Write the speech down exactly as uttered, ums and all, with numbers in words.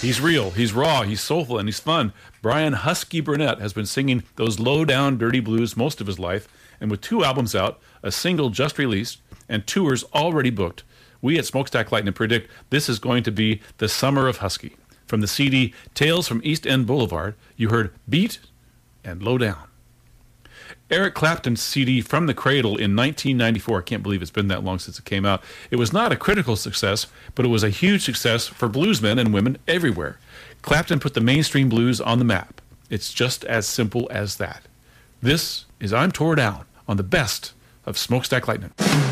He's real, he's raw, he's soulful, and he's fun. Brian Husky Burnett has been singing those low-down, dirty blues most of his life, and with two albums out, a single just released, and tours already booked, we at Smokestack Lightning predict this is going to be the summer of Husky. From the C D Tales from East End Boulevard, you heard Beat and Low Down. Eric Clapton's C D From the Cradle in nineteen ninety-four, I can't believe it's been that long since it came out. It was not a critical success, but it was a huge success for bluesmen and women everywhere. Clapton put the mainstream blues on the map. It's just as simple as that. This is I'm Tore Down on the best of Smokestack Lightning.